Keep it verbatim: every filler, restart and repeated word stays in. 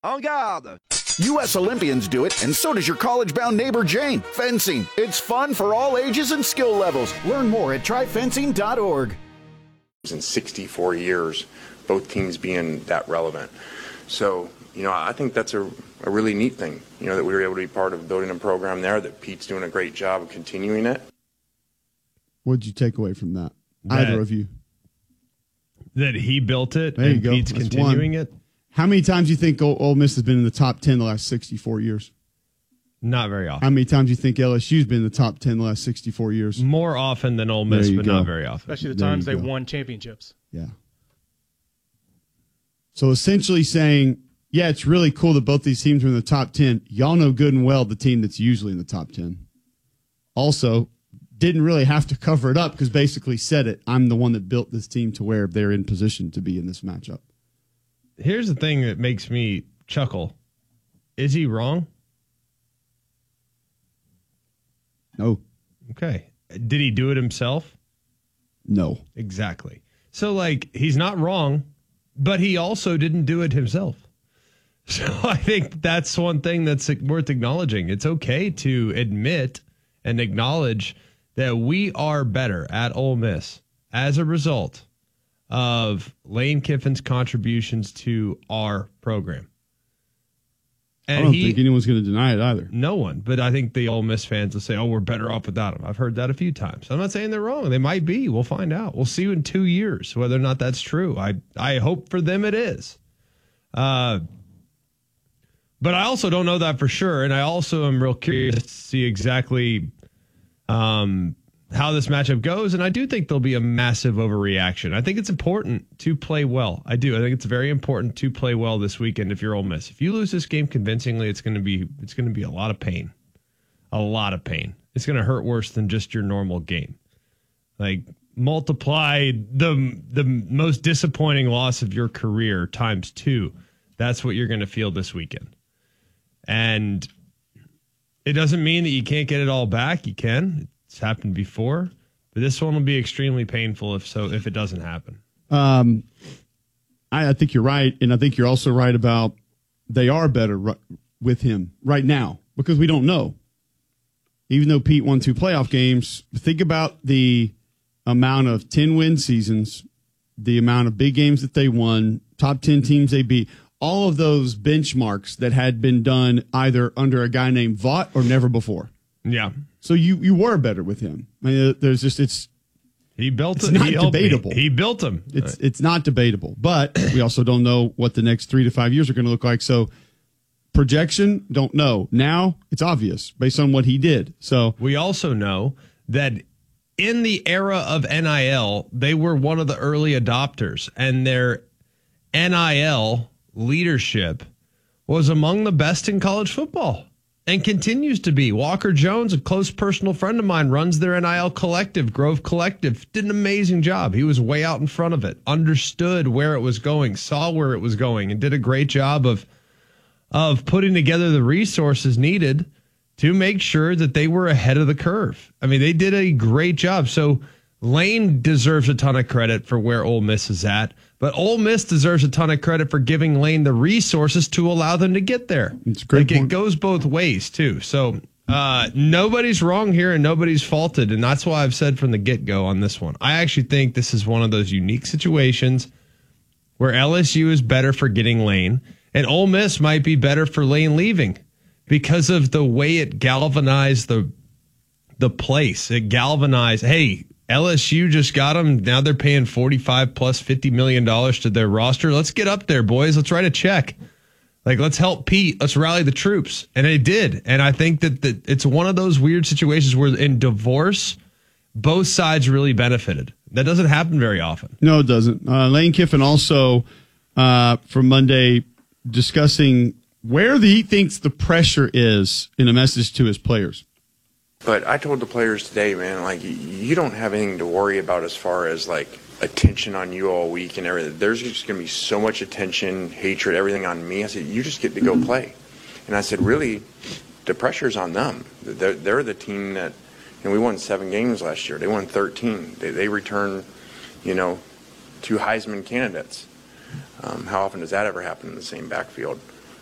En garde! U S Olympians do it, and so does your college-bound neighbor Jane. Fencing. It's fun for all ages and skill levels. Learn more at try fencing dot org. In sixty-four years, both teams being that relevant. So, you know, I think that's a, a really neat thing, you know, that we were able to be part of building a program there, that Pete's doing a great job of continuing it. What did you take away from that? that Either of you. That he built it there and you go. Pete's That's continuing one. it? How many times do you think Ole, Ole Miss has been in the top ten the last sixty-four years? Not very often. How many times do you think L S U's been in the top ten the last sixty-four years? More often than Ole Miss, but go. not very often. Especially the There times you they go. won championships. Yeah. So essentially saying, yeah, it's really cool that both these teams are in the top ten. Y'all know good and well the team that's usually in the top ten. Also, didn't really have to cover it up because basically said it. I'm the one that built this team to where they're in position to be in this matchup. Here's the thing that makes me chuckle. Is he wrong? No. Okay. Did he do it himself? No. Exactly. So, like, he's not wrong, but he also didn't do it himself. So I think that's one thing that's worth acknowledging. It's okay to admit and acknowledge that we are better at Ole Miss as a result of Lane Kiffin's contributions to our program. And I don't he, think anyone's going to deny it either. No one, but I think the Ole Miss fans will say, oh, we're better off without him. I've heard that a few times. I'm not saying they're wrong. They might be. We'll find out. We'll see you in two years whether or not that's true. I, I hope for them it is. Uh, but I also don't know that for sure, and I also am real curious to see exactly um, how this matchup goes, and I do think there'll be a massive overreaction. I think it's important to play well. I do. I think it's very important to play well this weekend if you're Ole Miss. If you lose this game convincingly, it's going to be it's going to be a lot of pain. A lot of pain. It's going to hurt worse than just your normal game. Like, multiply the the most disappointing loss of your career times two. That's what you're going to feel this weekend. And it doesn't mean that you can't get it all back. You can. It's happened before. But this one will be extremely painful if so if it doesn't happen. Um, I, I think you're right, and I think you're also right about they are better ru- with him right now because we don't know. Even though Pete won two playoff games, think about the amount of ten-win seasons, the amount of big games that they won, top ten teams they beat, all of those benchmarks that had been done either under a guy named Vaught or never before. Yeah. So you, you were better with him. I mean, there's just it's he built it's it. not he helped, debatable. He, he built them. It's it's not debatable, but we also don't know what the next three to five years are going to look like. So projection, don't know. Now it's obvious based on what he did. So we also know that in the era of N I L, they were one of the early adopters, and their N I L leadership was among the best in college football and continues to be. Walker Jones, a close personal friend of mine, runs their N I L collective, Grove Collective, did an amazing job. He was way out in front of it, understood where it was going, saw where it was going, and did a great job of of putting together the resources needed to make sure that they were ahead of the curve. I mean, they did a great job. So Lane deserves a ton of credit for where Ole Miss is at, but Ole Miss deserves a ton of credit for giving Lane the resources to allow them to get there. It's a great like point. It goes both ways, too. So uh, nobody's wrong here and nobody's faulted, and that's why I've said from the get-go on this one. I actually think this is one of those unique situations where L S U is better for getting Lane, and Ole Miss might be better for Lane leaving because of the way it galvanized the the place. It galvanized, hey, L S U just got them. Now they're paying forty-five plus fifty million dollars to their roster. Let's get up there, boys. Let's write a check. Like, let's help Pete. Let's rally the troops. And it did. And I think that, that it's one of those weird situations where in divorce, both sides really benefited. That doesn't happen very often. no, it doesn't. Uh, Lane Kiffin also uh, from Monday discussing where the, he thinks the pressure is in a message to his players. But I told the players today, man, like, you don't have anything to worry about as far as, like, attention on you all week and everything. There's just going to be so much attention, hatred, everything on me. I said, you just get to go play. And I said, really, the pressure's on them. They're, they're the team that, you know, we won seven games last year. They won thirteen. They, they returned, you know, two Heisman candidates. Um, how often does that ever happen in the same backfield?